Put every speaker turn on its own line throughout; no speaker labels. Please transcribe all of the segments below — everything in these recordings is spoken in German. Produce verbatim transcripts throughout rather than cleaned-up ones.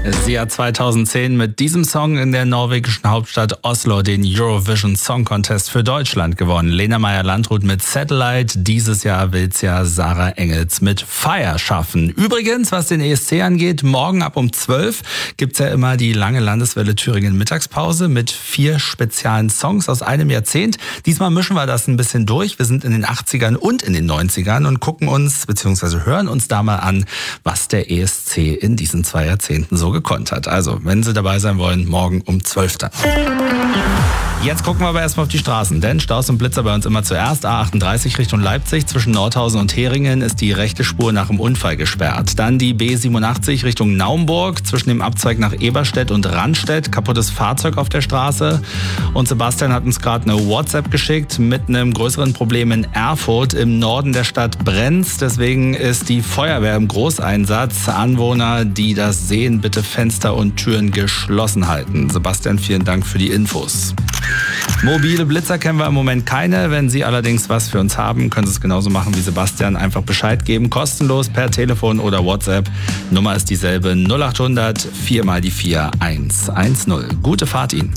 Sie hat zweitausendzehn mit diesem Song in der norwegischen Hauptstadt Oslo den Eurovision Song Contest für Deutschland gewonnen. Lena Meyer-Landrut mit Satellite. Dieses Jahr will's ja Sarah Engels mit Fire schaffen. Übrigens, was den E S C angeht, morgen ab um zwölf gibt's ja immer die lange Landeswelle Thüringen Mittagspause mit vier speziellen Songs aus einem Jahrzehnt. Diesmal mischen wir das ein bisschen durch. Wir sind in den achtzigern und in den neunzigern und gucken uns bzw. hören uns da mal an, was der E S C in diesen zwei Jahrzehnten so gekonnt hat. Also, wenn Sie dabei sein wollen, morgen um zwölf dann. Jetzt gucken wir aber erstmal auf die Straßen, denn Staus und Blitzer bei uns immer zuerst. A achtunddreißig Richtung Leipzig, zwischen Nordhausen und Heringen ist die rechte Spur nach dem Unfall gesperrt. Dann die B siebenundachtzig Richtung Naumburg, zwischen dem Abzweig nach Eberstedt und Randstedt, kaputtes Fahrzeug auf der Straße. Und Sebastian hat uns gerade eine WhatsApp geschickt mit einem größeren Problem in Erfurt. Im Norden der Stadt brennt's, deswegen ist die Feuerwehr im Großeinsatz. Anwohner, die das sehen, bitte Fenster und Türen geschlossen halten. Sebastian, vielen Dank für die Infos. Mobile Blitzer kennen wir im Moment keine. Wenn Sie allerdings was für uns haben, können Sie es genauso machen wie Sebastian. Einfach Bescheid geben, kostenlos per Telefon oder WhatsApp. Nummer ist dieselbe, null achthundert vier mal die vier eins eins null. Gute Fahrt Ihnen.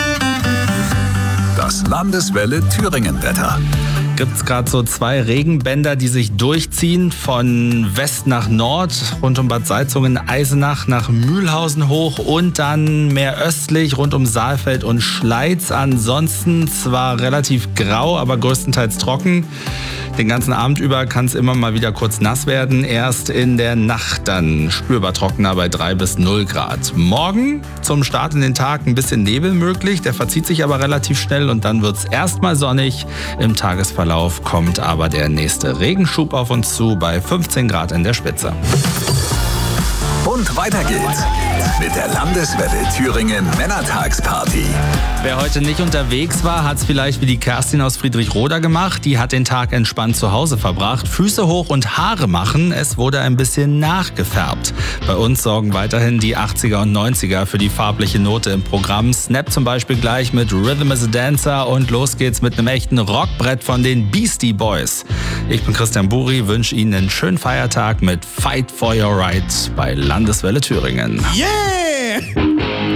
Das Landeswelle Thüringen-Wetter.
Gibt es gerade so zwei Regenbänder, die sich durchziehen von West nach Nord, rund um Bad Salzungen, Eisenach nach Mühlhausen hoch und dann mehr östlich rund um Saalfeld und Schleiz. Ansonsten zwar relativ grau, aber größtenteils trocken. Den ganzen Abend über kann es immer mal wieder kurz nass werden. Erst in der Nacht dann spürbar trockener bei drei bis null Grad. Morgen zum Start in den Tag ein bisschen Nebel möglich. Der verzieht sich aber relativ schnell und dann wird es erstmal sonnig. Im Tagesverlauf kommt aber der nächste Regenschub auf uns zu bei fünfzehn Grad in der Spitze.
Und weiter geht's mit der Landeswelle Thüringen Männertagsparty.
Wer heute nicht unterwegs war, hat es vielleicht wie die Kerstin aus Friedrichroda gemacht. Die hat den Tag entspannt zu Hause verbracht. Füße hoch und Haare machen. Es wurde ein bisschen nachgefärbt. Bei uns sorgen weiterhin die achtziger und neunziger für die farbliche Note im Programm. Snap zum Beispiel gleich mit Rhythm is a Dancer und los geht's mit einem echten Rockbrett von den Beastie Boys. Ich bin Christian Buri, wünsche Ihnen einen schönen Feiertag mit Fight for Your Right bei Landeswelle Thüringen.
Yeah!